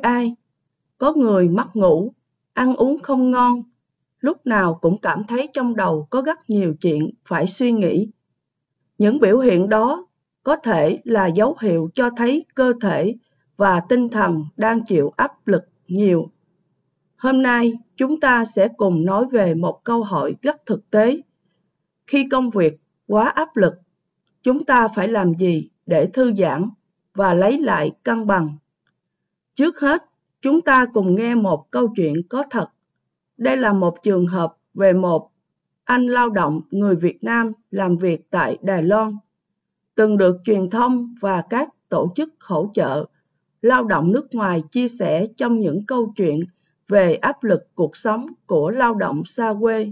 ai. Có người mất ngủ, ăn uống không ngon, lúc nào cũng cảm thấy trong đầu có rất nhiều chuyện phải suy nghĩ. Những biểu hiện đó có thể là dấu hiệu cho thấy cơ thể và tinh thần đang chịu áp lực nhiều. Hôm nay chúng ta sẽ cùng nói về một câu hỏi rất thực tế. Khi công việc quá áp lực, chúng ta phải làm gì để thư giãn và lấy lại cân bằng? Trước hết, chúng ta cùng nghe một câu chuyện có thật. Đây là một trường hợp về một anh lao động người Việt Nam làm việc tại Đài Loan, từng được truyền thông và các tổ chức hỗ trợ lao động nước ngoài chia sẻ trong những câu chuyện về áp lực cuộc sống của lao động xa quê.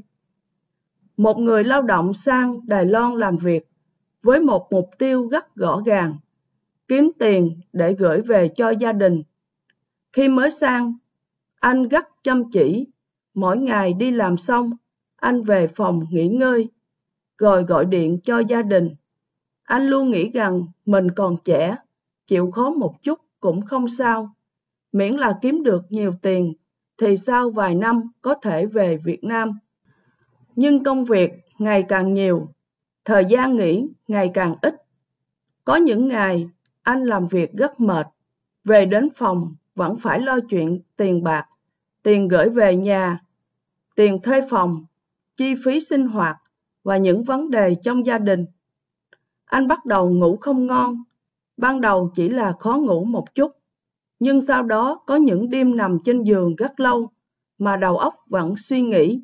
Một người lao động sang Đài Loan làm việc với một mục tiêu rất rõ ràng, kiếm tiền để gửi về cho gia đình. Khi mới sang, anh rất chăm chỉ, mỗi ngày đi làm xong, anh về phòng nghỉ ngơi, rồi gọi điện cho gia đình. Anh luôn nghĩ rằng mình còn trẻ, chịu khó một chút cũng không sao, miễn là kiếm được nhiều tiền thì sau vài năm có thể về Việt Nam. Nhưng công việc ngày càng nhiều, thời gian nghỉ ngày càng ít. Có những ngày anh làm việc rất mệt, về đến phòng vẫn phải lo chuyện tiền bạc, tiền gửi về nhà, tiền thuê phòng, chi phí sinh hoạt và những vấn đề trong gia đình. Anh bắt đầu ngủ không ngon, ban đầu chỉ là khó ngủ một chút, nhưng sau đó có những đêm nằm trên giường rất lâu mà đầu óc vẫn suy nghĩ.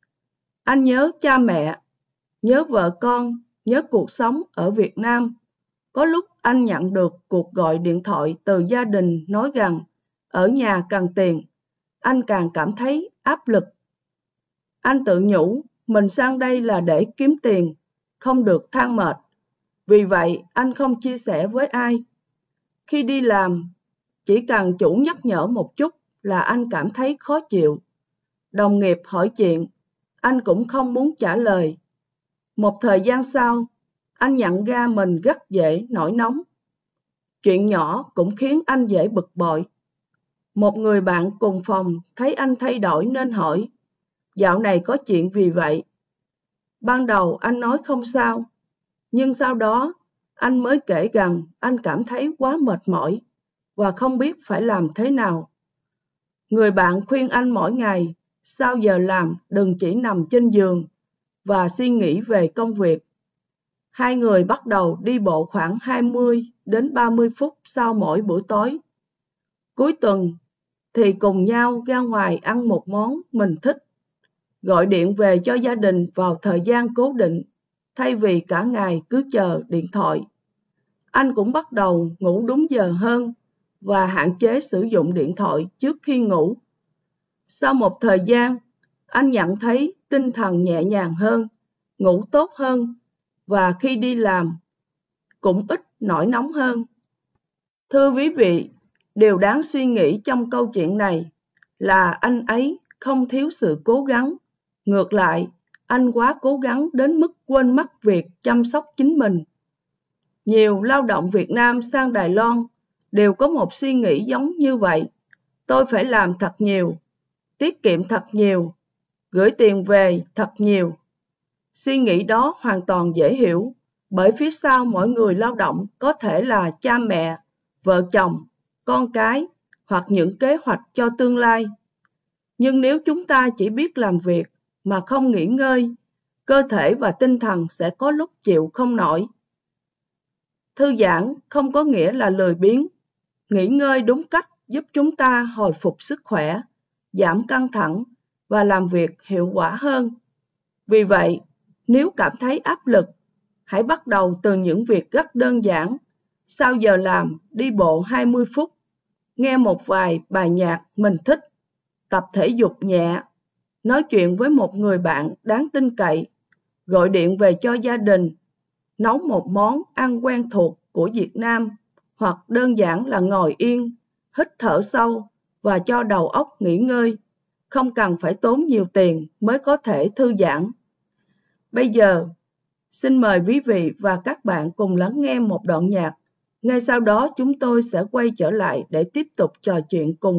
Anh nhớ cha mẹ, nhớ vợ con, nhớ cuộc sống ở Việt Nam. Có lúc anh nhận được cuộc gọi điện thoại từ gia đình nói rằng ở nhà cần tiền, anh càng cảm thấy áp lực. Anh tự nhủ mình sang đây là để kiếm tiền, không được than mệt. Vì vậy anh không chia sẻ với ai. Khi đi làm, chỉ cần chủ nhắc nhở một chút là anh cảm thấy khó chịu. Đồng nghiệp hỏi chuyện, anh cũng không muốn trả lời. Một thời gian sau, anh nhận ra mình rất dễ nổi nóng. Chuyện nhỏ cũng khiến anh dễ bực bội. Một người bạn cùng phòng thấy anh thay đổi nên hỏi, dạo này có chuyện gì vậy? Ban đầu anh nói không sao, nhưng sau đó anh mới kể rằng anh cảm thấy quá mệt mỏi và không biết phải làm thế nào. Người bạn khuyên anh mỗi ngày sau giờ làm đừng chỉ nằm trên giường và suy nghĩ về công việc. Hai người bắt đầu đi bộ khoảng 20 đến 30 phút sau mỗi buổi tối. Cuối tuần thì cùng nhau ra ngoài ăn một món mình thích, gọi điện về cho gia đình vào thời gian cố định, thay vì cả ngày cứ chờ điện thoại. Anh cũng bắt đầu ngủ đúng giờ hơn và hạn chế sử dụng điện thoại trước khi ngủ. Sau một thời gian, anh nhận thấy tinh thần nhẹ nhàng hơn, ngủ tốt hơn và khi đi làm cũng ít nổi nóng hơn. Thưa quý vị, điều đáng suy nghĩ trong câu chuyện này là anh ấy không thiếu sự cố gắng. Ngược lại, anh quá cố gắng đến mức quên mất việc chăm sóc chính mình. Nhiều lao động Việt Nam sang Đài Loan đều có một suy nghĩ giống như vậy. Tôi phải làm thật nhiều, tiết kiệm thật nhiều, gửi tiền về thật nhiều. Suy nghĩ đó hoàn toàn dễ hiểu, bởi phía sau mỗi người lao động có thể là cha mẹ, vợ chồng, con cái hoặc những kế hoạch cho tương lai. Nhưng nếu chúng ta chỉ biết làm việc mà không nghỉ ngơi, cơ thể và tinh thần sẽ có lúc chịu không nổi. Thư giãn không có nghĩa là lười biếng. Nghỉ ngơi đúng cách giúp chúng ta hồi phục sức khỏe, giảm căng thẳng và làm việc hiệu quả hơn. Vì vậy, nếu cảm thấy áp lực, hãy bắt đầu từ những việc rất đơn giản. Sau giờ làm, đi bộ 20 phút, nghe một vài bài nhạc mình thích, tập thể dục nhẹ, nói chuyện với một người bạn đáng tin cậy, gọi điện về cho gia đình, nấu một món ăn quen thuộc của Việt Nam, hoặc đơn giản là ngồi yên, hít thở sâu và cho đầu óc nghỉ ngơi. Không cần phải tốn nhiều tiền mới có thể thư giãn. Bây giờ, xin mời quý vị và các bạn cùng lắng nghe một đoạn nhạc. Ngay sau đó chúng tôi sẽ quay trở lại để tiếp tục trò chuyện cùng